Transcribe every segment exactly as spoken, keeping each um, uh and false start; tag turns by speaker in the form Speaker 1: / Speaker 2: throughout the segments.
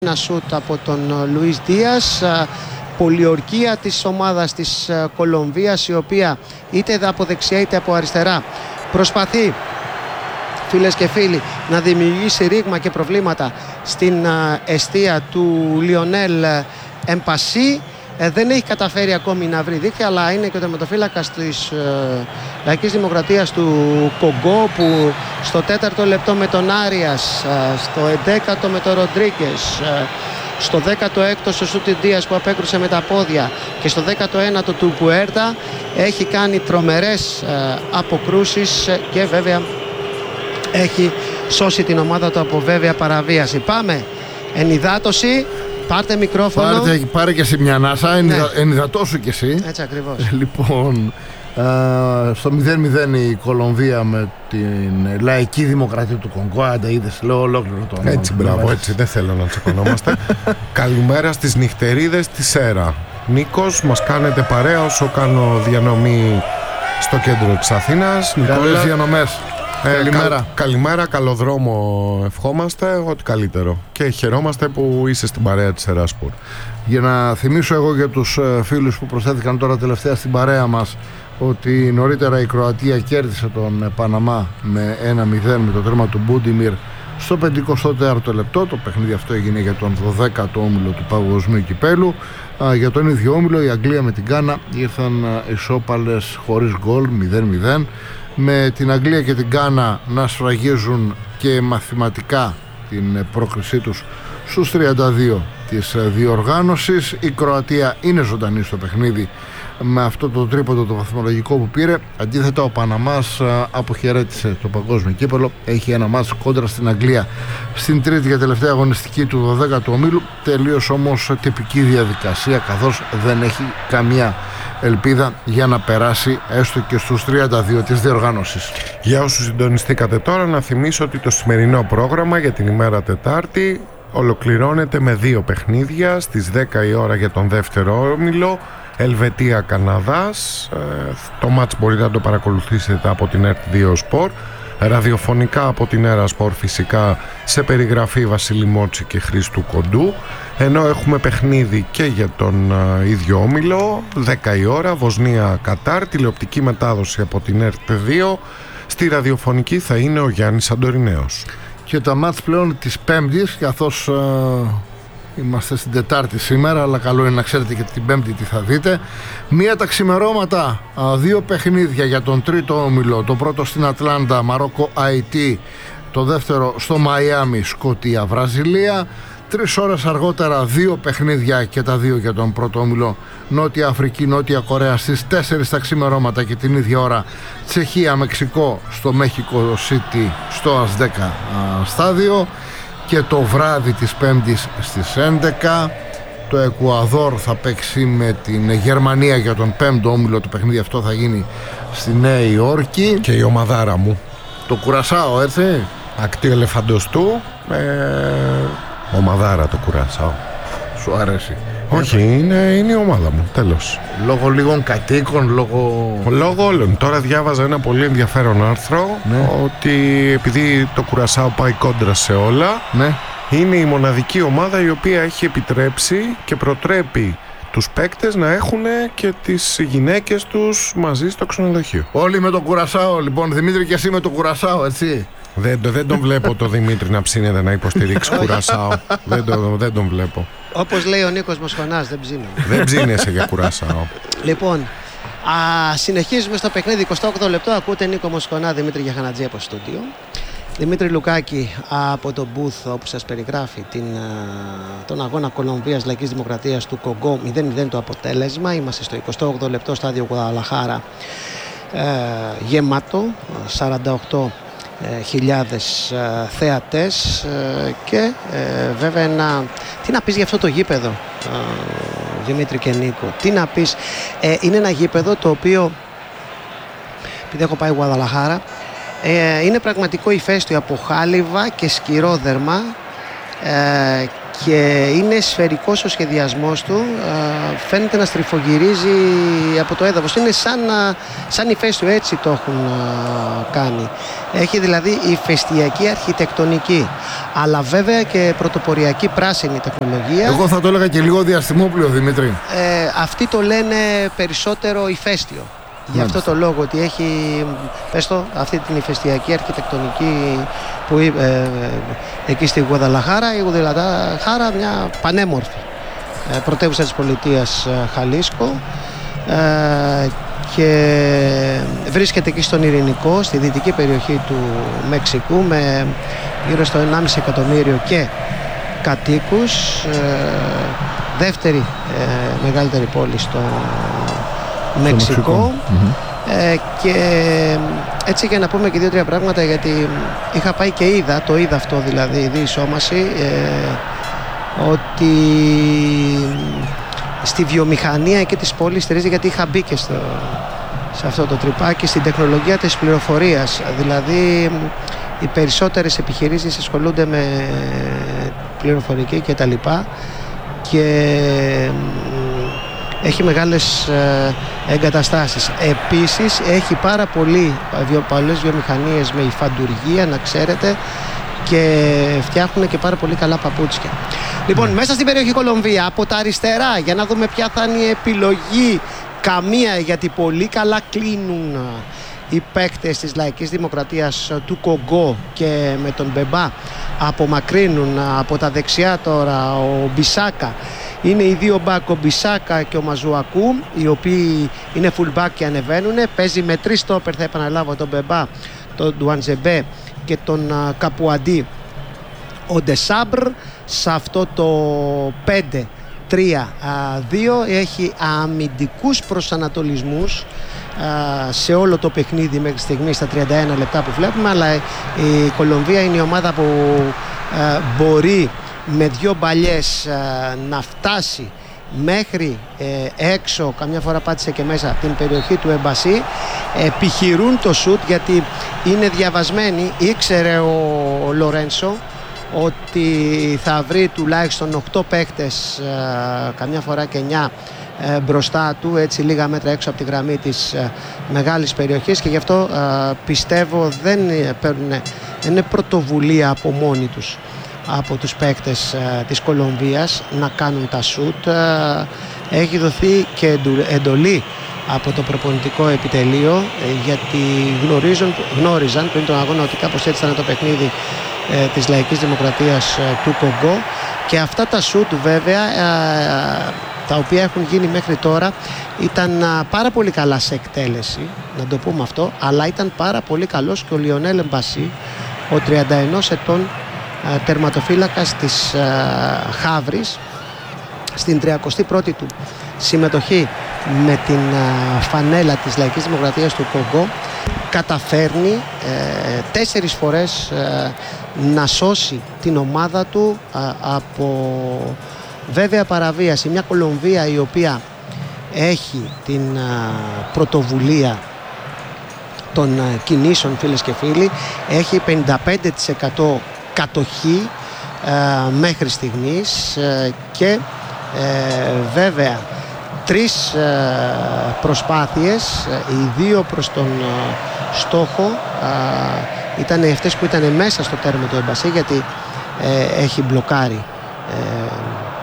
Speaker 1: Ένα σούτ από τον Λουίς Δίας. Πολιορκία της ομάδας της Κολομβίας, η οποία είτε από δεξιά είτε από αριστερά προσπαθεί, φίλες και φίλοι, να δημιουργήσει ρήγμα και προβλήματα στην εστία του Λιονέλ Εμπασί. Ε, δεν έχει καταφέρει ακόμη να βρει δίκτυα, αλλά είναι και ο τερματοφύλακας της ε, Λαϊκής Δημοκρατίας του Κογκό, που στο τέταρτο λεπτό με τον Άριας, ε, στο εντέκατο με τον Ροντρίγκες, ε, στο δέκατο έκτο στο Σούτι Δίας που απέκρουσε με τα πόδια και στο δέκατο ένατο του Πουέρτα έχει κάνει τρομερές ε, αποκρούσεις ε, και βέβαια έχει σώσει την ομάδα του από βέβαια παραβίαση. Πάμε, ενυδάτωση. Πάρτε μικρόφωνο.
Speaker 2: Πάρτε, πάρε και εσύ μια ανάσα, ενυδα, ναι. Ενυδατώσου κι εσύ.
Speaker 1: Έτσι ακριβώς.
Speaker 2: Λοιπόν, α, στο μηδέν μηδέν η Κολομβία με την Λαϊκή Δημοκρατία του Κονγκό. Άντε, είδες, λέω ολόκληρο το όνομα.
Speaker 3: Έτσι, μπράβο, έτσι, δεν θέλω να τσακωνόμαστε. Καλημέρα στις νυχτερίδες της ΕΡΑ. Νίκος, μας κάνετε παρέα όσο κάνω διανομή στο κέντρο της Αθήνας.
Speaker 2: Καλές διανομές.
Speaker 3: Ε,
Speaker 2: καλημέρα.
Speaker 3: Κα, καλημέρα, καλό δρόμο ευχόμαστε, ό,τι καλύτερο. Και χαιρόμαστε που είσαι στην παρέα της Εράσπορ.
Speaker 2: Για να θυμίσω εγώ για τους φίλους που προσθέθηκαν τώρα τελευταία στην παρέα μας, ότι νωρίτερα η Κροατία κέρδισε τον Παναμά με ένα μηδέν με το τέρμα του Μπούντιμιρ στο πενηκοστό τέταρτο λεπτό. Το παιχνίδι αυτό έγινε για τον δωδέκατο όμιλο του Παγκοσμίου Κυπέλου. Α, για τον ίδιο όμιλο η Αγγλία με την Γκάνα ήρθαν ισόπαλες χωρίς γκολ μηδέν μηδέν, με την Αγγλία και την Γκάνα να σφραγίζουν και μαθηματικά την πρόκρισή τους στους τριάντα δύο της διοργάνωσης. Η Κροατία είναι ζωντανή στο παιχνίδι με αυτό το τρίποντο το βαθμολογικό που πήρε. Αντίθετα, ο Παναμάς αποχαιρέτησε το παγκόσμιο κύπελλο. Έχει ένα μάτς κόντρα στην Αγγλία στην τρίτη και τελευταία αγωνιστική του δωδέκατου ομίλου. Τελείως όμως τυπική διαδικασία, καθώς δεν έχει καμία ελπίδα για να περάσει έστω και στους τριάντα δύο της διοργάνωσης.
Speaker 3: Για όσους συντονιστήκατε τώρα, να θυμίσω ότι το σημερινό πρόγραμμα για την ημέρα Τετάρτη ολοκληρώνεται με δύο παιχνίδια. Στις δέκα η ώρα για τον δεύτερο όμιλο, Ελβετία-Καναδάς. Το μάτς μπορείτε να το παρακολουθήσετε από την ΕΡΤ δύο Sport, ραδιοφωνικά από την ΕΡΑ Sport φυσικά, σε περιγραφή Βασίλη Μότση και Χρήστου Κοντού. Ενώ έχουμε παιχνίδι και για τον uh, ίδιο όμιλο, δέκα η ώρα, Βοσνία-Κατάρ, τηλεοπτική μετάδοση από την ΕΡΤ δύο. Στη ραδιοφωνική θα είναι ο Γιάννης Αντορινέος.
Speaker 2: Και τα μάτς πλέον της Πέμπτης, καθώς uh, είμαστε στην Τετάρτη σήμερα, αλλά καλό είναι να ξέρετε και την Πέμπτη τι θα δείτε. Μία τα ξημερώματα, uh, δύο παιχνίδια για τον τρίτο όμιλο. Το πρώτο στην Ατλάντα, Μαρόκο-Αϊτή. Το δεύτερο στο Μαϊάμι, Σκωτία-Βραζιλία. Τρεις ώρες αργότερα δύο παιχνίδια και τα δύο για τον πρώτο όμιλο, Νότια Αφρική, Νότια Κορέα στις τέσσερις τα ξημερώματα και την ίδια ώρα Τσεχία-Μεξικό στο Μέχικο City στο ΑΣ δέκα στάδιο. Και το βράδυ της Πέμπτης στις έντεκα το Εκουαδόρ θα παίξει με την Γερμανία για τον πέμπτο όμιλο. Το παιχνίδι αυτό θα γίνει στη Νέα Υόρκη.
Speaker 3: Και η ομαδάρα μου,
Speaker 2: το Κουρασάο, έρθει
Speaker 3: ακτή ελεφαντοστού, ε... ομαδάρα το Κουρασάο.
Speaker 2: Σου αρέσει?
Speaker 3: Όχι, είναι, είναι η ομάδα μου, τέλος.
Speaker 2: Λόγω λίγων κατοίκων, λόγω...
Speaker 3: Λόγω όλων. Τώρα διάβαζα ένα πολύ ενδιαφέρον άρθρο, ναι, ότι επειδή το Κουρασάο πάει κόντρα σε όλα,
Speaker 2: ναι,
Speaker 3: είναι η μοναδική ομάδα η οποία έχει επιτρέψει και προτρέπει τους παίκτες να έχουν και τις γυναίκες τους μαζί στο ξενοδοχείο.
Speaker 2: Όλοι με το Κουρασάο, λοιπόν. Δημήτρη, και εσύ με το Κουρασάο, έτσι?
Speaker 3: Δεν, δεν τον βλέπω το Δημήτρη να ψήνεται να υποστηρίξει Κουρασάο. δεν, το, δεν τον βλέπω.
Speaker 1: Όπως λέει ο Νίκος Μοσχονάς, δεν ψήνω.
Speaker 3: Δεν ψήνεσαι για Κουρασάο.
Speaker 1: Λοιπόν, α, συνεχίζουμε στο παιχνίδι. εικοστό όγδοο λεπτό. Ακούτε Νίκο Μοσχονά, Δημήτρη Γιαχανατζή από στούντιο. Δημήτρη Λουκάκη από τον Booth, όπου σας περιγράφει την, τον αγώνα Κολομβίας Λαϊκής Δημοκρατίας του Κογκό. μηδέν μηδέν το αποτέλεσμα. Είμαστε στο εικοστό όγδοο λεπτό, στάδιο Γουαδαλαχάρα, ε, γεμάτο, σαράντα οκτώ χιλιάδες ε, θεατές, ε, και ε, βέβαια ένα... Τι να πεις για αυτό το γήπεδο, ε, Δημήτρη και Νίκο? Τι να πεις? Ε, είναι ένα γήπεδο το οποίο, επειδή έχω πάει Γουαδαλαχάρα, ε, είναι πραγματικό ηφαίστειο από χάλιβα και σκυρόδερμα, ε, και είναι σφαιρικός ο σχεδιασμός του, φαίνεται να στριφογυρίζει από το έδαφος, είναι σαν, σαν ηφαίστειο, του έτσι το έχουν κάνει. Έχει δηλαδή ηφαιστειακή αρχιτεκτονική, αλλά βέβαια και πρωτοποριακή πράσινη τεχνολογία.
Speaker 2: Εγώ θα το έλεγα και λίγο διαστημόπλαιο, Δημήτρη.
Speaker 1: Ε, αυτοί το λένε περισσότερο ηφαίστειο. Γι' αυτό το λόγο ότι έχει, πες το, αυτή την ηφαιστειακή αρχιτεκτονική που ε, ε, εκεί στη Γουαδαλαχάρα. Η Γουαδαλαχάρα μια πανέμορφη ε, πρωτεύουσα της πολιτείας ε, Χαλίσκο, ε, και βρίσκεται εκεί στον Ειρηνικό, στη δυτική περιοχή του Μεξικού, με γύρω στο ενάμιση εκατομμύριο και κατοίκους, ε, δεύτερη ε, μεγαλύτερη πόλη στο Μεξικό. Mm-hmm. ε, και έτσι για να πούμε και δύο-τρία πράγματα, γιατί είχα πάει και είδα, το είδα αυτό δηλαδή, η διεισόμαση, ε, ότι στη βιομηχανία εκεί της πόλης στηρίζει, γιατί είχα μπει και στο, σε αυτό το τρυπάκι, στην τεχνολογία της πληροφορίας, δηλαδή οι περισσότερες επιχειρήσεις ασχολούνται με πληροφορική και τα λοιπά, και έχει μεγάλες ε, εγκαταστάσεις. Επίσης έχει πάρα πολύ, βιο, πολλές βιομηχανίες με υφαντουργία, να ξέρετε, και φτιάχνουν και πάρα πολύ καλά παπούτσια. Λοιπόν, mm. μέσα στην περιοχή Κολομβία, από τα αριστερά, για να δούμε ποια θα είναι η επιλογή. Καμία, γιατί πολύ καλά κλείνουν οι παίκτες της Λαϊκής Δημοκρατίας του Κογκό και με τον Μπεμπά απομακρύνουν. Από τα δεξιά τώρα ο Μπισάκα. Είναι οι δύο μπακ, ο Μπισάκα και ο Μαζουακού, οι οποίοι είναι full back και ανεβαίνουν. Παίζει με τρεις στόπερ, θα επαναλάβω, τον Μπεμπά, τον Ντουαντζεμπέ και τον Καπουαντί ο Ντεσάμπρ. Σε αυτό το πέντε τρία δύο έχει αμυντικούς προσανατολισμούς σε όλο το παιχνίδι μέχρι στιγμή, στα τριάντα ένα λεπτά που βλέπουμε, αλλά η Κολομβία είναι η ομάδα που μπορεί με δύο μπαλιές να φτάσει μέχρι έξω, καμιά φορά πάτησε και μέσα την περιοχή του Εμπασί. Επιχειρούν το σουτ, γιατί είναι διαβασμένοι. Ήξερε ο Λορένσο ότι θα βρει τουλάχιστον οκτώ παίκτες, καμιά φορά και εννιά μπροστά του, έτσι λίγα μέτρα έξω από τη γραμμή της μεγάλης περιοχής, και γι' αυτό πιστεύω δεν παίρνουν, είναι πρωτοβουλία από μόνοι τους από τους παίκτες της Κολομβίας να κάνουν τα σουτ. Έχει δοθεί και εντολή από το προπονητικό επιτελείο, γιατί γνωρίζουν, γνώριζαν πριν τον αγώνα ότι κάπως έτσι ήταν το παιχνίδι ε, της Λαϊκής Δημοκρατίας ε, του Κογκό, και αυτά τα σουτ βέβαια ε, τα οποία έχουν γίνει μέχρι τώρα ήταν ε, πάρα πολύ καλά σε εκτέλεση, να το πούμε αυτό, αλλά ήταν πάρα πολύ καλός και ο Λιονέλ Εμπασί, ο τριάντα ενός ετών ε, τερματοφύλακας της ε, Χαύρης, στην τριαντάτη πρώτη του συμμετοχή με την ε, φανέλα της Λαϊκής Δημοκρατίας του Κογκό, καταφέρνει ε, τέσσερις φορές ε, να σώσει την ομάδα του ε, από βέβαια παραβίαση. Μια Κολομβία η οποία έχει την ε, πρωτοβουλία των ε, κινήσεων, φίλες και φίλοι, έχει πενήντα πέντε τοις εκατό κατοχή ε, μέχρι στιγμής, ε, και ε, βέβαια τρεις ε, προσπάθειες, ε, οι δύο προς τον ε, στόχο ε, ήταν αυτές που ήταν μέσα στο τέρμα του Εμπασί, γιατί ε, έχει μπλοκάρει ε,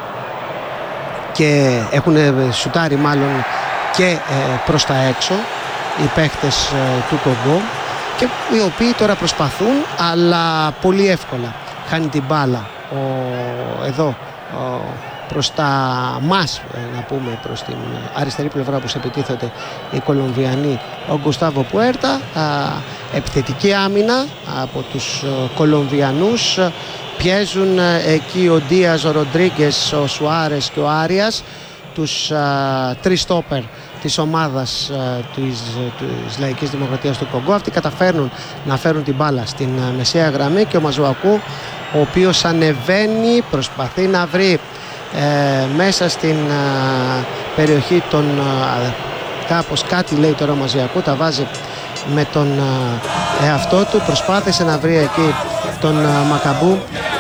Speaker 1: και έχουν σουτάρει μάλλον και ε, προς τα έξω οι παίχτες ε, του Κογκό, και οι οποίοι τώρα προσπαθούν, αλλά πολύ εύκολα. Χάνει την μπάλα ο, εδώ ο, προς τα μας, να πούμε, προς την αριστερή πλευρά που σε επιτίθεται οι Κολομβιανοί, ο Γκουστάβο Πουέρτα. Α, επιθετική άμυνα από τους Κολομβιανούς, πιέζουν εκεί ο Ντίας, ο Ροντρίγκες, ο Σουάρες και ο Άριας, τους α, τρεις στόπερ της ομάδας α, της, της Λαϊκής Δημοκρατίας του Κογκό. Αυτοί καταφέρνουν να φέρουν την μπάλα στην α, μεσαία γραμμή, και ο Μαζουακού, ο οποίος ανεβαίνει, προσπαθεί να βρει Ε, μέσα στην α, περιοχή των α, κάπως κάτι λέει τώρα ο Μαζιακού, τα βάζει με τον α, εαυτό του, προσπάθησε να βρει εκεί τον α, Μακαμπού,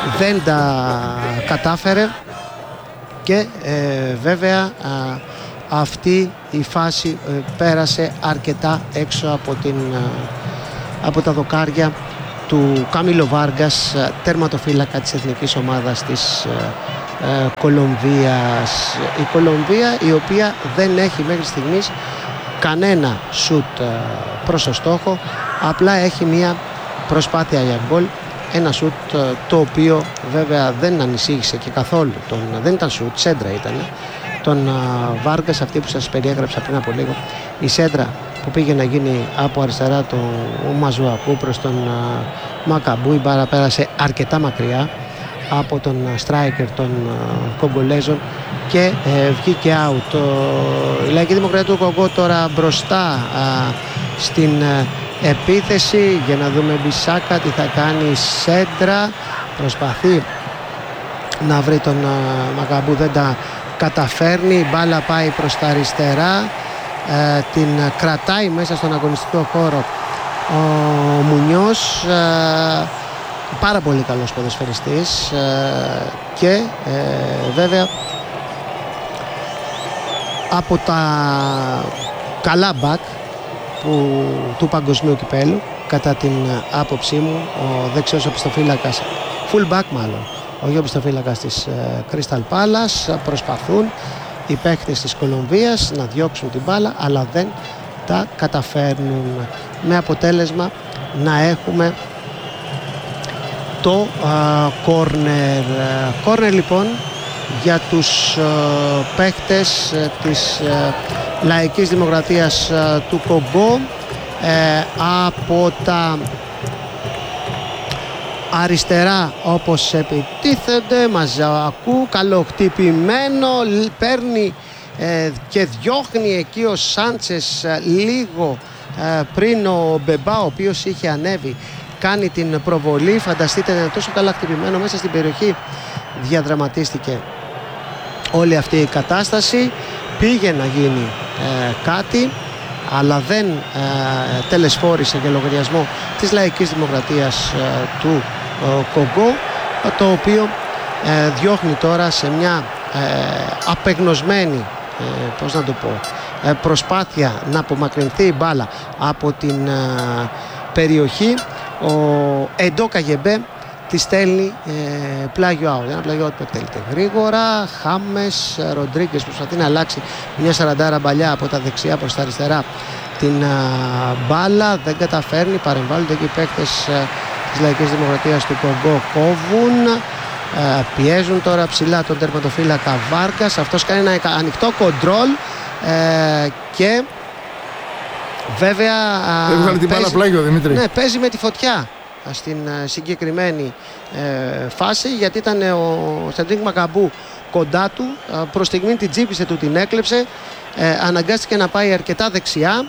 Speaker 1: δεν τα κατάφερε και ε, βέβαια α, αυτή η φάση ε, πέρασε αρκετά έξω από, την, α, από τα δοκάρια του Κάμιλο Βάργκας, τερματοφύλακα της εθνικής ομάδας της ε, ε, Κολομβίας. Η Κολομβία, η οποία δεν έχει μέχρι στιγμής κανένα σουτ ε, προς το στόχο, απλά έχει μια προσπάθεια για γκολ, ένα σουτ ε, το οποίο βέβαια δεν ανησύχησε και καθόλου τον, δεν ήταν σουτ, σέντρα ήταν τον ε, Βάργκας, αυτή που σας περιέγραψα πριν από λίγο, η σέντρα που πήγε να γίνει από αριστερά το Μαζουακού προς τον uh, Μακαμπού. Η μπάρα πέρασε αρκετά μακριά από τον uh, striker των uh, Κογκολέζων και uh, βγήκε out. Uh, η Λαϊκή Δημοκρατία του Κογκό τώρα μπροστά uh, στην uh, επίθεση, για να δούμε Μπισάκα τι θα κάνει. Σέντρα, προσπαθεί να βρει τον uh, Μακαμπού, δεν τα καταφέρνει. Η μπάλα πάει προς τα αριστερά. Ε, την κρατάει μέσα στον αγωνιστικό χώρο ο Μουνιός, ε, πάρα πολύ καλός ποδοσφαιριστής, ε, και ε, βέβαια από τα καλά μπακ που, του παγκοσμίου κυπέλου κατά την άποψή μου, ο δεξιός οπισθοφύλακας, full back μάλλον, ο οπισθοφύλακας της ε, Crystal Palace, προσπαθούν οι παίκτες της Κολομβίας να διώξουν την μπάλα, αλλά δεν τα καταφέρνουν, με αποτέλεσμα να έχουμε το κόρνερ. Κόρνερ λοιπόν για τους α, παίκτες α, της α, Λαϊκής Δημοκρατίας α, του Κογκό, ε, από τα αριστερά όπως επιτίθενται. Μαζακού, καλοχτυπημένο, παίρνει ε, και διώχνει εκεί ο Σάντσες ε, λίγο ε, πριν ο Μπεμπά, ο οποίος είχε ανέβει, κάνει την προβολή. Φανταστείτε, είναι τόσο καλά χτυπημένο, μέσα στην περιοχή διαδραματίστηκε όλη αυτή η κατάσταση. Πήγε να γίνει ε, κάτι, αλλά δεν ε, τελεσφόρησε για λογαριασμό της Λαϊκής Δημοκρατίας ε, του ε, Κογκό, το οποίο ε, διώχνει τώρα σε μια ε, απεγνωσμένη ε, πώς να το πω, ε, προσπάθεια να απομακρυνθεί η μπάλα από την ε, περιοχή. Ο Εντό Καγεμπέ τη στέλνει ε, πλάγιο out, ένα πλάγιο out που εκτελείται γρήγορα. Χάμες, Ροντρίγκες προσπαθεί να αλλάξει μια σαραντάρα μπαλιά από τα δεξιά προς τα αριστερά την α, μπάλα, δεν καταφέρνει. Παρεμβάλλονται εκεί οι παίκτες α, της Λαϊκής Δημοκρατίας του Κογκό, κόβουν, α, πιέζουν τώρα ψηλά τον τερματοφύλακα Βάρκας. Αυτός κάνει ένα ανοιχτό κοντρόλ ε, και βέβαια α,
Speaker 2: έβγαλε την μπάλα πλάγιο, Δημήτρη.
Speaker 1: Ναι, παίζει με τη φωτιά στην συγκεκριμένη ε, φάση, γιατί ήταν ο Σεντρίκ Μακαμπού κοντά του, προς στιγμή την τσίπησε του, την έκλεψε, ε, αναγκάστηκε να πάει αρκετά δεξιά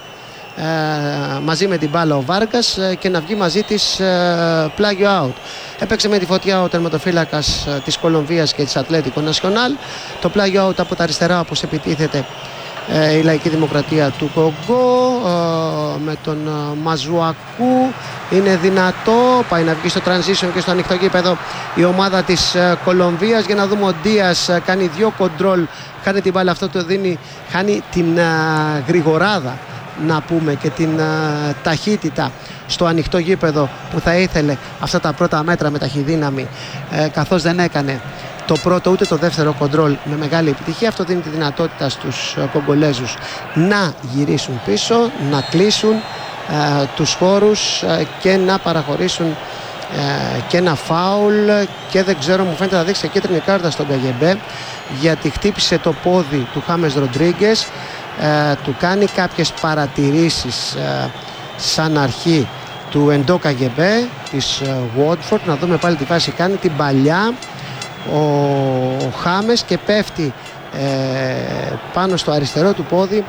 Speaker 1: ε, μαζί με την μπάλα ο Βάργκας ε, και να βγει μαζί της ε, πλάγιο out. Έπαιξε με τη φωτιά ο τερματοφύλακας ε, της Κολομβίας και της Ατλέτικο Νασιονάλ. Το πλάγιο out από τα αριστερά, όπως επιτίθεται ε, η Λαϊκή Δημοκρατία του Κογκό, ε, με τον ε, Μαζουακού. Είναι δυνατό, πάει να βγει στο transition και στο ανοιχτό γήπεδο η ομάδα της uh, Κολομβίας, για να δούμε. Ο Ντίας uh, κάνει δύο κοντρόλ, χάνει την μπάλα, αυτό το δίνει, χάνει την uh, γρηγοράδα να πούμε και την uh, ταχύτητα στο ανοιχτό γήπεδο που θα ήθελε αυτά τα πρώτα μέτρα με ταχυδύναμη, uh, καθώς δεν έκανε το πρώτο ούτε το δεύτερο κοντρόλ με μεγάλη επιτυχία. Αυτό δίνει τη δυνατότητα στους uh, Κογκολέζους να γυρίσουν πίσω, να κλείσουν Uh, τους χώρους uh, και να παραχωρήσουν uh, και ένα φάουλ, και δεν ξέρω, μου φαίνεται να δείξει κίτρινη κάρτα στον Καγεμπέ, γιατί χτύπησε το πόδι του Χάμες Ροντρίγκες, uh, του κάνει κάποιες παρατηρήσεις uh, σαν αρχή του Εντό Καγεμπέ της Watford. Να δούμε πάλι τη φάση, κάνει την παλιά ο, ο Χάμες και πέφτει uh, πάνω στο αριστερό του πόδι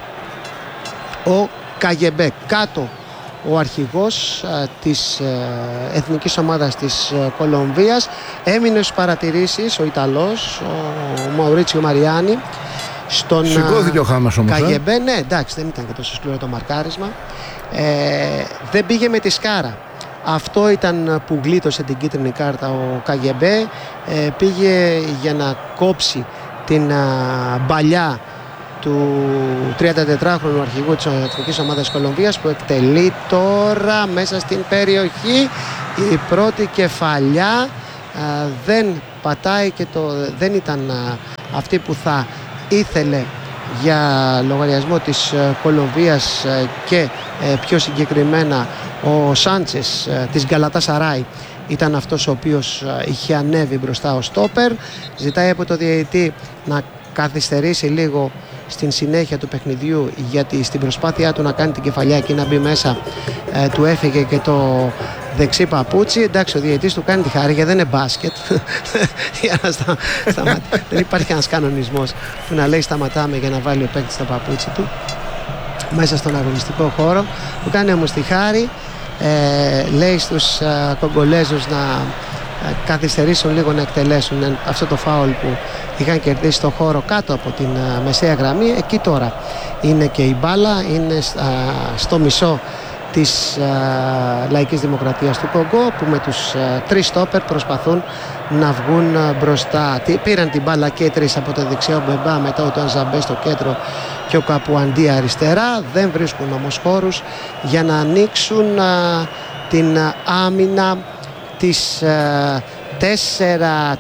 Speaker 1: ο Καγεμπέ. Κάτω ο αρχηγός α, της α, εθνικής ομάδας της α, Κολομβίας. Έμεινε στις παρατηρήσεις ο Ιταλός, ο Μαουρίτσιο Μαριάννη, στον
Speaker 2: σηκώθηκε ο Χάμες όμως,
Speaker 1: Καγεμπέ. Ε? Ναι, εντάξει, δεν ήταν και τόσο σκληρό το μαρκάρισμα. Ε, δεν πήγε με τη σκάρα, Αυτό ήταν που γλίτωσε την κίτρινη κάρτα ο Καγεμπέ. Ε, πήγε για να κόψει την α, μπαλιά του τριαντατετράχρονου αρχηγού της εθνικής ομάδας Κολομβίας, που εκτελεί τώρα μέσα στην περιοχή. Η πρώτη κεφαλιά α, δεν πατάει και το, δεν ήταν α, αυτή που θα ήθελε για λογαριασμό της Κολομβίας και πιο συγκεκριμένα ο Σάντσες της Γκαλατασαράι ήταν αυτός ο οποίος είχε ανέβει μπροστά ο στόπερ. Ζητάει από το διαιτητή να καθυστερήσει λίγο στην συνέχεια του παιχνιδιού, γιατί στην προσπάθειά του να κάνει την κεφαλιά και να μπει μέσα ε, του έφυγε και το δεξί παπούτσι. Εντάξει, ο διαιτητής του κάνει τη χάρη, γιατί δεν είναι μπάσκετ. για να στα, σταματ... δεν υπάρχει ένας κανονισμός που να λέει σταματάμε για να βάλει ο παίκτης το παπούτσι του μέσα στον αγωνιστικό χώρο. Του κάνει όμως τη χάρη, ε, λέει στους ε, Κογκολέζους να ε, καθυστερήσουν λίγο να εκτελέσουν ε, αυτό το φάουλ που είχαν κερδίσει στο χώρο κάτω από την ε, μεσαία γραμμή. Εκεί τώρα είναι και η μπάλα, είναι ε, στο μισό της ε, Λαϊκής Δημοκρατίας του Κονγκό, που με τους ε, τρεις στόπερ προσπαθούν να βγουν ε, μπροστά. Τι, πήραν την μπάλα και οι τρεις από το δεξιό, Μπεμπά, μετά ο Τουανζαμπέ στο κέντρο και ο Καπουαντί αριστερά. Δεν βρίσκουν όμως χώρους για να ανοίξουν ε, την ε, άμυνα της ε, τέσσερα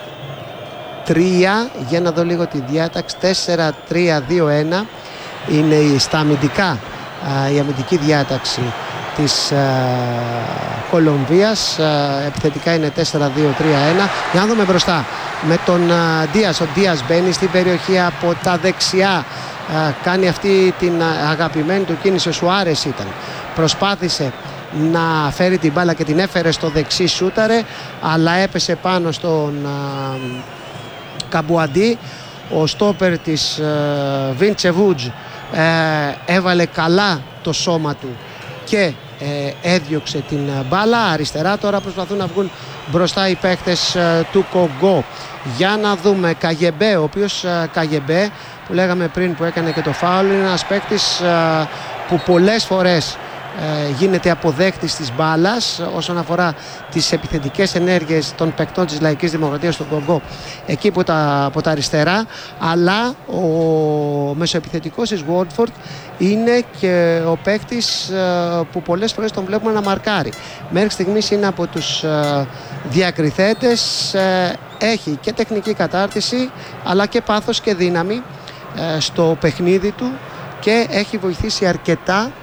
Speaker 1: τρία, για να δω λίγο τη διάταξη, τέσσερα τρία δύο ένα είναι στα αμυντικά, η αμυντική διάταξη της α, Κολομβίας. Α, επιθετικά είναι τέσσερα δύο τρία ένα. Για να δούμε μπροστά με τον α, Ντίας. Ο Ντίας μπαίνει στην περιοχή από τα δεξιά, α, κάνει αυτή την α, αγαπημένη του κίνηση. Ο Σουάρες ήταν, προσπάθησε να φέρει την μπάλα και την έφερε στο δεξί, σούταρε, αλλά έπεσε πάνω στον α, Καμπουαντί. Ο στόπερ της Βίντσεβούτζ ε, έβαλε καλά το σώμα του και ε, έδιωξε την μπάλα. Αριστερά τώρα προσπαθούν να βγουν μπροστά οι παίκτες ε, του Κονγκό. Για να δούμε Καγεμπέ, ο οποίος ε, Καγεμπέ που λέγαμε πριν που έκανε και το φάουλ, είναι ένας παίκτης ε, που πολλές φορές ε, γίνεται αποδέκτης της μπάλας όσον αφορά τις επιθετικές ενέργειες των παικτών της Λαϊκής Δημοκρατίας του Κονγκό εκεί από τα, από τα αριστερά, αλλά ο μεσοεπιθετικός της Watford είναι και ο παίκτης ε, που πολλές φορές τον βλέπουμε να μαρκάρει. Μέχρι στιγμής είναι από τους ε, διακριθέντες, ε, έχει και τεχνική κατάρτιση αλλά και πάθος και δύναμη ε, στο παιχνίδι του και έχει βοηθήσει αρκετά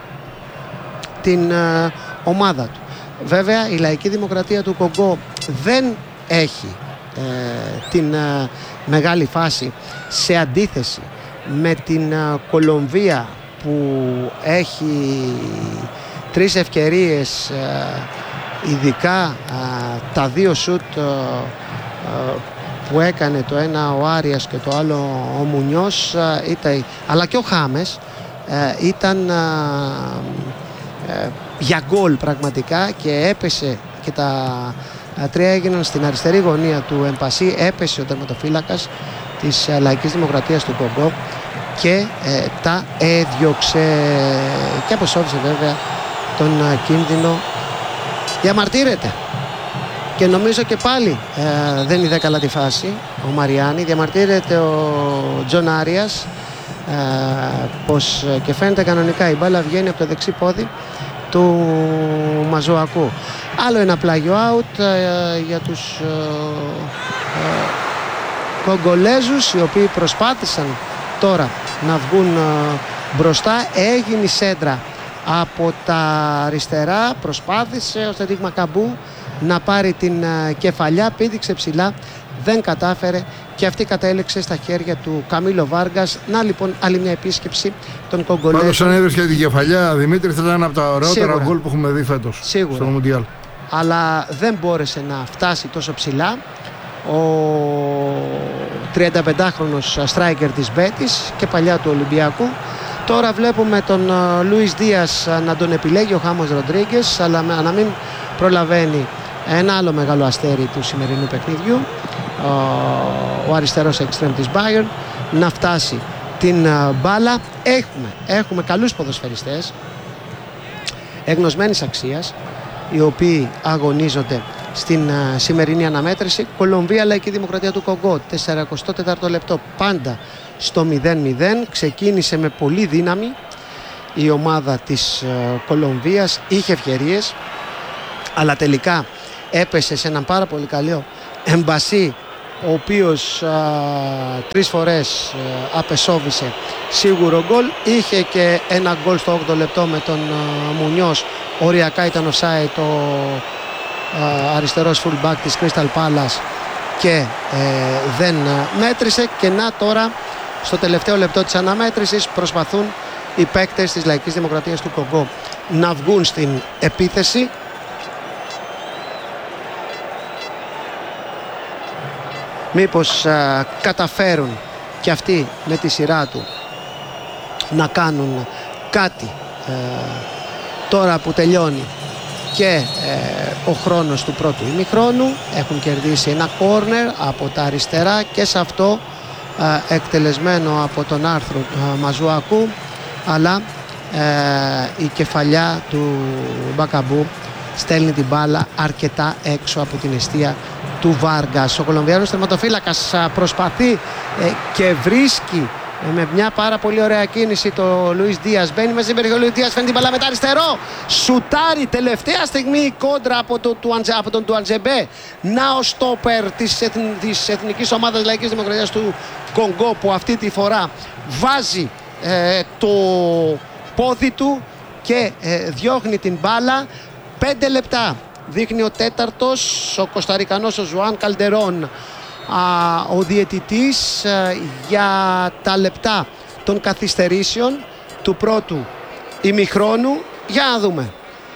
Speaker 1: την uh, ομάδα του. Βέβαια η Λαϊκή Δημοκρατία του Κονγκό δεν έχει uh, την uh, μεγάλη φάση, σε αντίθεση με την uh, Κολομβία που έχει τρεις ευκαιρίες, uh, ειδικά uh, τα δύο σουτ uh, uh, που έκανε, το ένα ο Άριας και το άλλο ο Μουνιός, uh, ήταν, αλλά και ο Χάμες uh, ήταν uh, για γκολ πραγματικά, και έπεσε και τα τρία έγιναν στην αριστερή γωνία του Εμπασί. Έπεσε ο τερματοφύλακας της Λαϊκής Δημοκρατίας του Κονγκό και ε, τα έδιωξε και αποσώρισε βέβαια τον κίνδυνο. Διαμαρτύρεται και νομίζω και πάλι ε, δεν είδε καλά τη φάση ο Μαριάννη. Διαμαρτύρεται ο Τζον Άριας ε, πως και φαίνεται κανονικά η μπάλα βγαίνει από το δεξί πόδι του Μαζοακού. Άλλο ένα πλάγιο out ε, για τους ε, ε, Κογκολέζους, οι οποίοι προσπάθησαν τώρα να βγουν ε, μπροστά. Έγινε η σέντρα από τα αριστερά, προσπάθησε ο Στεντίκ Μακαμπού να πάρει την ε, κεφαλιά, πήδηξε ψηλά, δεν κατάφερε και αυτή κατέληξε στα χέρια του Καμίλο Βάργκας. Να λοιπόν άλλη μια επίσκεψη των Κογκολέζων.
Speaker 2: Πάντως αν έδωσε και την κεφαλιά, Δημήτρη, θα ήταν από τα ωραιότερα γκολ που έχουμε δει φέτος.
Speaker 1: Σίγουρα.
Speaker 2: Στο Μουντιάλ.
Speaker 1: Αλλά δεν μπόρεσε να φτάσει τόσο ψηλά ο τριανταπεντάχρονος στράικερ της Μπέτης και παλιά του Ολυμπιακού. Τώρα βλέπουμε τον Λουίς Δίας να τον επιλέγει ο Χάμος Ροντρίγκες, αλλά να μην προλαβαίνει ένα άλλο μεγάλο αστέρι του σημερινού παιχνιδιού, ο αριστερός εξτρέμ της Bayern, να φτάσει την μπάλα. Έχουμε, έχουμε καλούς ποδοσφαιριστές εγνωσμένης αξίας, οι οποίοι αγωνίζονται στην uh, σημερινή αναμέτρηση. Κολομβία Λαϊκή Δημοκρατία του Κονγκό, σαράντα τέταρτο λεπτό, πάντα στο μηδέν μηδέν. Ξεκίνησε με πολύ δύναμη η ομάδα της uh, Κολομβίας, είχε ευκαιρίες, αλλά τελικά έπεσε σε έναν πάρα πολύ καλό Εμπασί, ο οποίος α, τρεις φορές α, απεσόβησε σίγουρο γκολ. Είχε και ένα γκολ στο όγδοο λεπτό με τον α, Μουνιός. Οριακά ήταν offside το α, αριστερός fullback της Crystal Palace και ε, δεν μέτρησε. Και να τώρα στο τελευταίο λεπτό της αναμέτρησης προσπαθούν οι παίκτες της Λαϊκής Δημοκρατίας του Κονγκό να βγουν στην επίθεση. Μήπως α, καταφέρουν και αυτοί με τη σειρά του να κάνουν κάτι ε, τώρα που τελειώνει και ε, ο χρόνος του πρώτου ημιχρόνου. Έχουν κερδίσει ένα κόρνερ από τα αριστερά και σε αυτό ε, εκτελεσμένο από τον Άρθρο ε, Μαζουακού, αλλά ε, η κεφαλιά του Μπακαμπού στέλνει την μπάλα αρκετά έξω από την εστία του Βάργας. Ο Κολομβιάνος τερματοφύλακας προσπαθεί ε, και βρίσκει ε, με μια πάρα πολύ ωραία κίνηση το Λουίς Δίας. Μπαίνει μέσα στην περιοχή ο Λουίς Δίας, φέρνει την μπάλα με τα αριστερό, σουτάρει τελευταία στιγμή η κόντρα από, το, του, από τον Τουαντζεμπέ. Να ο στόπερ της, εθν, της Εθνικής Ομάδας Λαϊκής Δημοκρατίας του Κονγκό, που αυτή τη φορά βάζει ε, το πόδι του και ε, διώχνει την μπάλα. Πέντε λεπτά δείχνει ο τέταρτος, ο Κοσταρικανός, ο Ζουάν Καλντερόν, α, ο διαιτητής α, για τα λεπτά των καθυστερήσεων του πρώτου ημιχρόνου. Για να δούμε.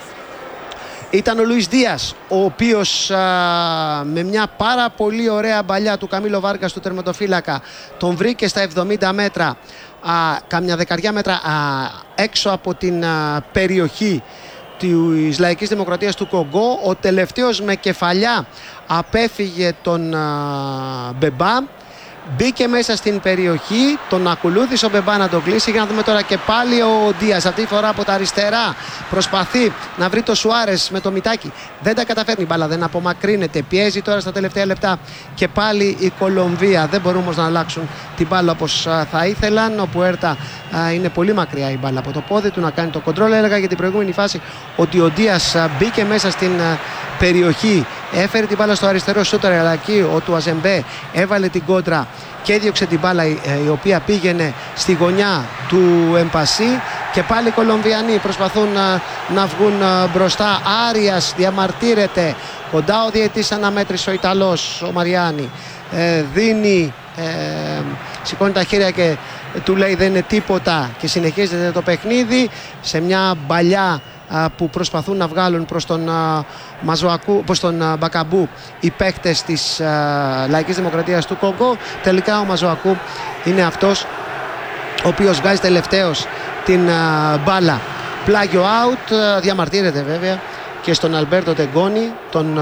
Speaker 1: Ήταν ο Λουίς Δίας, ο οποίος α, με μια πάρα πολύ ωραία μπαλιά του Καμίλο Βάργας, του τερματοφύλακα, τον βρήκε στα εβδομήντα μέτρα, α, κάμια δεκαριά μέτρα α, έξω από την α, περιοχή της Λαϊκής Δημοκρατίας του Κονγκό. Ο τελευταίος με κεφαλιά απέφυγε τον α, Μπεμπά, μπήκε μέσα στην περιοχή, τον ακολούθησε ο Μπεμπά να τον κλείσει. Για να δούμε τώρα και πάλι ο Δίας, αυτή τη φορά από τα αριστερά, προσπαθεί να βρει το Σουάρες με το Μιτάκι, δεν τα καταφέρνει, η μπάλα δεν απομακρύνεται, πιέζει τώρα στα τελευταία λεπτά και πάλι η Κολομβία. Δεν μπορούν όμως να αλλάξουν την μπάλα όπως α, θα ήθελαν. Ο Πουέρτα α, είναι πολύ μακριά η μπάλα από το πόδι του να κάνει το κοντρόλ. Έλεγα για την προηγούμενη φάση ότι ο Δίας α, μπήκε μέσα στην α, περιοχή, έφερε την μπάλα στο αριστερό σούτερ, αλλά εκεί ο Τουαζεμπέ έβαλε την κόντρα και έδιωξε την μπάλα, η οποία πήγαινε στη γωνιά του Εμπασί. Και πάλι οι Κολομβιανοί προσπαθούν να, να βγουν μπροστά. Άριας διαμαρτύρεται, κοντά ο διαιτής αναμέτρησε ο Ιταλός, ο Μαριάννη, ε, δίνει ε, σηκώνει τα χέρια και του λέει δεν είναι τίποτα και συνεχίζεται το παιχνίδι. Σε μια μπαλιά που προσπαθούν να βγάλουν προς τον Μαζουακού, προς τον Μπακαμπού οι παίκτες της Λαϊκής Δημοκρατίας του Κονγκό. Τελικά ο Μαζουακού είναι αυτός ο οποίος βγάζει τελευταίος την μπάλα. Πλάγιο out, διαμαρτύρεται βέβαια και στον Αλμπέρτο Τεγκόνι, τον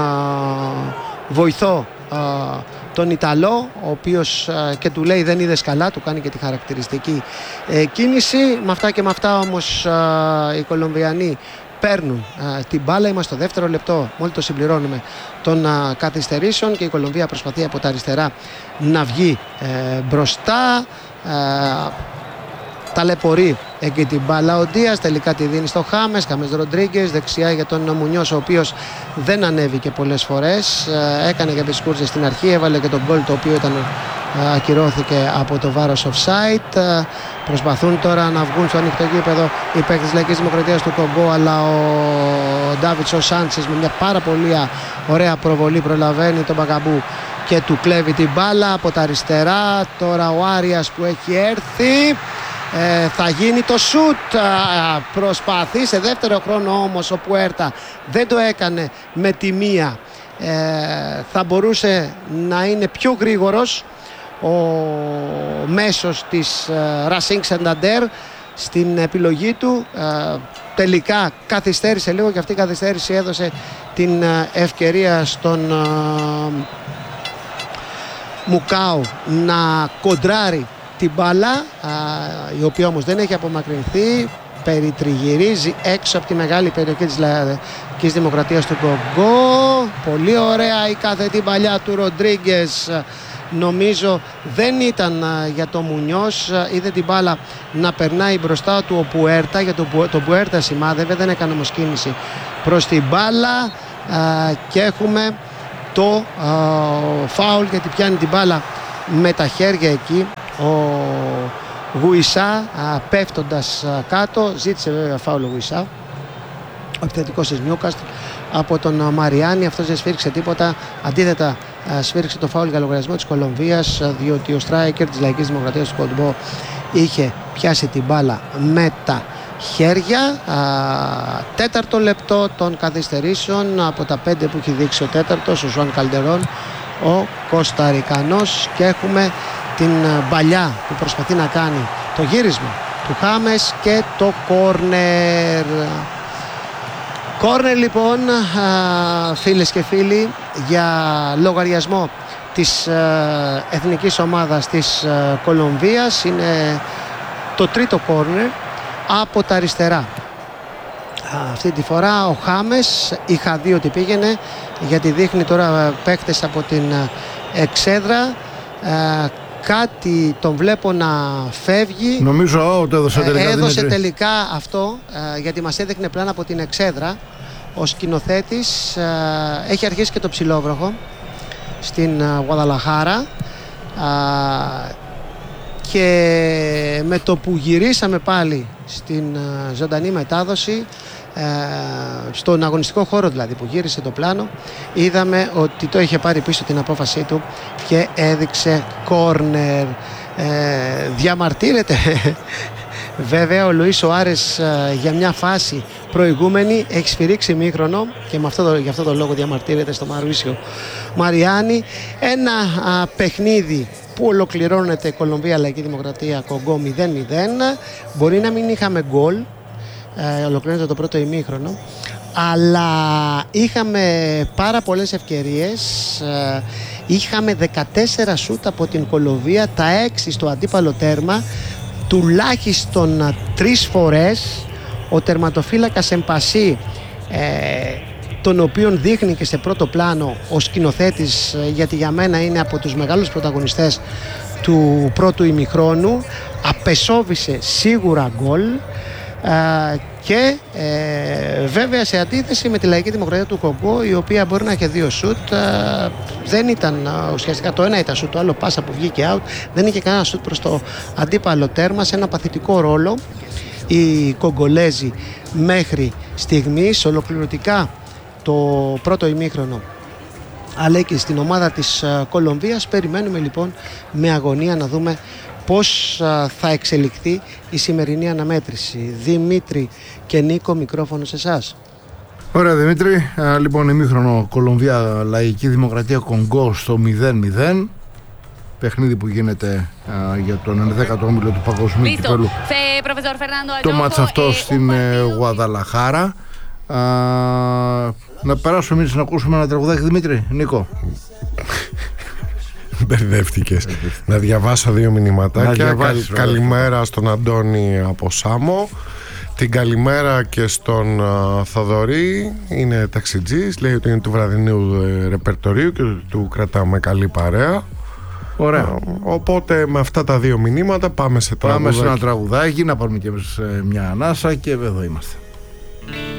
Speaker 1: βοηθό τον Ιταλό, ο οποίος και του λέει δεν είδες καλά, του κάνει και τη χαρακτηριστική ε, κίνηση. Με αυτά και με αυτά όμως ε, οι Κολομβιανοί παίρνουν ε, την μπάλα. Είμαστε στο δεύτερο λεπτό, μόλις το συμπληρώνουμε, των ε, καθυστερήσεων και η Κολομβία προσπαθεί από τα αριστερά να βγει ε, μπροστά. Ε, ταλαιπωρεί εκεί την μπάλα ο Δίας, τελικά τη δίνει στο Χάμες, Χάμες Ροντρίγκες, δεξιά για τον Μουνιός, ο οποίος δεν ανέβηκε πολλές φορές, έκανε και πισκούρτζες στην αρχή, έβαλε και τον γκολ το οποίο ήταν, ακυρώθηκε από το βάρος offside. Προσπαθούν τώρα να βγουν στο ανοιχτό γήπεδο οι παίκτες της Λαϊκής Δημοκρατίας του Κονγκό, αλλά ο Ντάβιτσο Σάντσες με μια πάρα πολύ ωραία προβολή προλαβαίνει τον Μπακαμπού και του κλέβει την μπάλα από τα αριστερά. Τώρα ο Άριας που έχει έρθει, Ε, θα γίνει το σουτ, προσπαθεί σε δεύτερο χρόνο όμως ο Πουέρτα δεν το έκανε με τη μία. Ε, θα μπορούσε να είναι πιο γρήγορος ο μέσος της Racing Santander στην επιλογή του. Ε, τελικά καθυστέρησε λίγο και αυτή η καθυστέρηση έδωσε την ευκαιρία στον ε, Μουκάου να κοντράρει την μπάλα, η οποία όμως δεν έχει απομακρυνθεί. περιτριγυρίζει έξω από τη μεγάλη περιοχή της Λαϊκής Δημοκρατίας του Κονγκό. Πολύ ωραία η κάθετη παλιά του Ροντρίγκες. Νομίζω δεν ήταν για το Μουνιός, είδε την μπάλα να περνάει μπροστά του ο Πουέρτα, για τον το Πουέρτα σημάδευε, δεν έκανε όμως κίνηση προς την μπάλα και έχουμε το φάουλ γιατί πιάνει την μπάλα με τα χέρια εκεί ο Γουισά πέφτοντας κάτω, ζήτησε βέβαια φάουλ ο Γουισά, ο επιθετικός της Νιούκαστλ από τον Μαριάννη. Αυτός δεν σφίριξε τίποτα, αντίθετα σφίριξε το φάουλ για λογαριασμό της Κολομβίας, διότι ο στράικερ της Λαϊκής Δημοκρατίας του Κοντμπό είχε πιάσει την μπάλα με τα χέρια. Α, τέταρτο λεπτό των καθυστερήσεων από τα πέντε που έχει δείξει ο τέταρτος, ο Ζουάν Καλντερόν, ο Κοσταρικανός, και έχουμε την μπαλιά που προσπαθεί να κάνει το γύρισμα του Χάμες και το κόρνερ. Κόρνερ λοιπόν, φίλες και φίλοι, για λογαριασμό της εθνικής ομάδας της Κολομβίας. Είναι το τρίτο κόρνερ από τα αριστερά. Αυτή τη φορά ο Χάμες, είχα δει ότι πήγαινε, γιατί δείχνει τώρα παίκτες από την εξέδρα. Κάτι τον βλέπω να φεύγει.
Speaker 2: Νομίζω ότι έδωσε τελικά,
Speaker 1: έδωσε τελικά αυτό, γιατί μας έδειχνε πλάνα από την εξέδρα. Ο σκηνοθέτης έχει αρχίσει και το ψιλόβροχο στην Γουαδαλαχάρα και με το που γυρίσαμε πάλι στην ζωντανή μετάδοση, στον αγωνιστικό χώρο δηλαδή που γύρισε το πλάνο, είδαμε ότι το είχε πάρει πίσω την απόφασή του και έδειξε κόρνερ. ε, διαμαρτύρεται βέβαια ο Λουίς Σουάρες για μια φάση προηγούμενη, έχει σφυρίξει μήχρονο και με αυτό το, για αυτό το λόγο διαμαρτύρεται στο Μαρουίσιο Μαριάννη. Ένα α, παιχνίδι που ολοκληρώνεται η Κολομβία Λαϊκή Δημοκρατία Κονγκό μηδέν μηδέν. Μπορεί να μην είχαμε γκολ, ε, ολοκληρώνεται το πρώτο ημίχρονο, αλλά είχαμε πάρα πολλές ευκαιρίες. ε, είχαμε δεκατέσσερα σούτ από την Κολομβία, τα έξι στο αντίπαλο τέρμα, τουλάχιστον τρεις φορές ο τερματοφύλακας Εμπασί, ε, τον οποίον δείχνει και σε πρώτο πλάνο ο σκηνοθέτης, γιατί για μένα είναι από τους μεγάλους πρωταγωνιστές του πρώτου ημιχρόνου, απεσόβησε σίγουρα γκολ. Uh, και uh, βέβαια σε αντίθεση με τη Λαϊκή Δημοκρατία του Κονγκό, η οποία μπορεί να έχει δύο σουτ, uh, δεν ήταν uh, ουσιαστικά το ένα ήταν σουτ, το άλλο πάσα που βγήκε out, δεν είχε κανένα σουτ προς το αντίπαλο τέρμα. Σε ένα παθητικό ρόλο οι Κογκολέζοι μέχρι στιγμής, ολοκληρωτικά το πρώτο ημίχρονο, αλλά και στην ομάδα της uh, Κολομβίας. Περιμένουμε λοιπόν με αγωνία να δούμε πώς θα εξελιχθεί η σημερινή αναμέτρηση. Δημήτρη και Νίκο, μικρόφωνο σε εσάς.
Speaker 2: Ωραία Δημήτρη, α, λοιπόν ημίχρονο Κολομβία Λαϊκή Δημοκρατία Κονγκό στο μηδέν μηδέν. Παιχνίδι που γίνεται α, για τον ενδέκατο όμιλο του Παγκοσμίου Κυπέλλου. Το μάτς αυτό στην ε, Γουαδαλαχάρα. Α, να περάσουμε εμείς να ακούσουμε ένα τραγουδάκι, Δημήτρη. Νίκο.
Speaker 3: Μπερδεύτηκες. Να διαβάσω δύο μηνυματάκια. Καλ, καλημέρα στον Αντώνη από Σάμο. Την καλημέρα και στον uh, Θοδωρή. Είναι ταξιτζής. Λέει ότι είναι του βραδινού ε, ρεπερτορίου και του κρατάμε καλή παρέα.
Speaker 2: Ωραία.
Speaker 3: Uh, οπότε με αυτά τα δύο μηνύματα πάμε σε τραγουδάκι.
Speaker 2: Πάμε σε ένα τραγουδάκι, να πάρουμε και εμείς ε, μια ανάσα και εδώ είμαστε.